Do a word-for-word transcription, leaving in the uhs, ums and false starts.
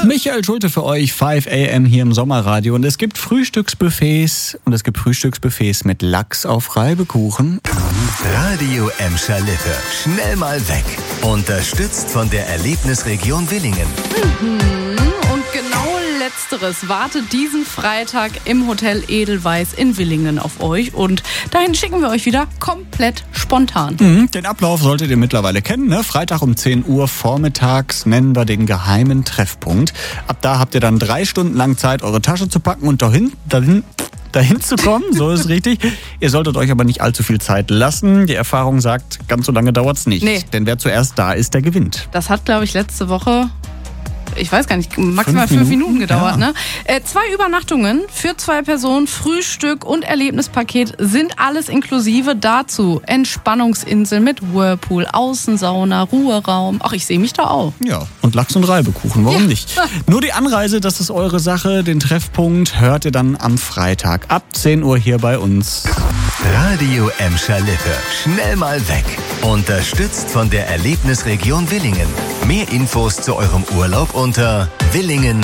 Michael Schulte für euch, fünf a m hier im Sommerradio. Und es gibt Frühstücksbuffets und es gibt Frühstücksbuffets mit Lachs auf Reibekuchen. Radio Emscher Lippe. Schnell mal weg. Unterstützt von der Erlebnisregion Willingen. Mhm. Und genau Letzteres wartet diesen Freitag im Hotel Edelweiss in Willingen auf euch. Und dahin schicken wir euch wieder komplett spontan. Mhm, den Ablauf solltet ihr mittlerweile kennen. Ne? Freitag um zehn Uhr vormittags nennen wir den geheimen Treffpunkt. Ab da habt ihr dann drei Stunden lang Zeit, eure Tasche zu packen und dahin, dahin, dahin zu kommen. So ist es richtig. Ihr solltet euch aber nicht allzu viel Zeit lassen. Die Erfahrung sagt, ganz so lange dauert's nicht. Nee. Denn wer zuerst da ist, der gewinnt. Das hat, glaube ich, letzte Woche... ich weiß gar nicht, maximal fünf, fünf Minuten, Minuten gedauert. Ja. Ne? Äh, zwei Übernachtungen für zwei Personen, Frühstück und Erlebnispaket sind alles inklusive. Dazu Entspannungsinsel mit Whirlpool, Außensauna, Ruheraum. Ach, ich sehe mich da auch. Ja, und Lachs und Reibekuchen, warum ja. nicht? Nur die Anreise, das ist eure Sache. Den Treffpunkt hört ihr dann am Freitag ab zehn Uhr hier bei uns. Radio Emscher Lippe. Schnell mal weg. Unterstützt von der Erlebnisregion Willingen. Mehr Infos zu eurem Urlaub unter willingen